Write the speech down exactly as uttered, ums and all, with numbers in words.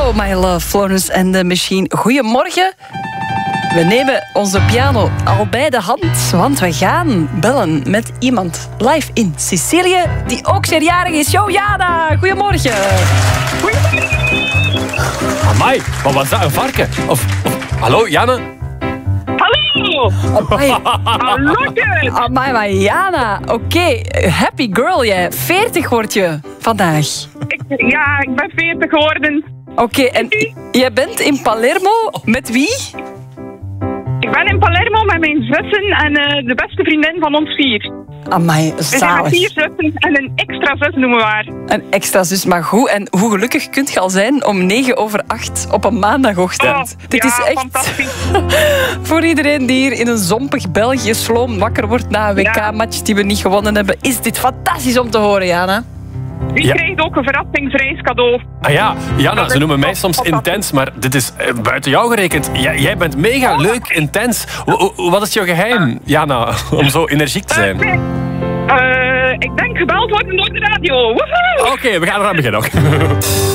Oh, my love, Florence and the Machine. Goedemorgen. We nemen onze piano al bij de hand, want we gaan bellen met iemand live in Sicilië die ook jarig is. Yo, Jana, goedemorgen. Amai, wat was dat, een varken? Of, of hallo, Jana? Hallo! Amai, Hallo! amai, maar Jana. Oké, okay. Happy girl jij. veertig word je vandaag. Ik, ja, ik ben veertig geworden. Oké, okay, en jij bent in Palermo met wie? Ik ben in Palermo met mijn zussen en uh, de beste vriendin van ons vier. Amai, We zijn met zalig. vier zussen en een extra zus noemen we haar. Een extra zus, maar goed. En hoe gelukkig kunt je al zijn om negen over acht op een maandagochtend? Oh, Dit ja, is echt fantastisch. voor iedereen die hier in een zompig België sloom wakker wordt na een W K-match die we niet gewonnen hebben. Is dit fantastisch om te horen, Jana? Wie Ja. krijgt ook een verrassingsreiscadeau? Ah ja, Jana, ze noemen mij soms intens, maar dit is uh, buiten jou gerekend. Jij, jij bent mega leuk, intens. W- w- wat is jouw geheim, Jana, om zo energiek te zijn? Oké, Uh, ik denk gebeld worden door de radio. Woehoe! we gaan eraan beginnen.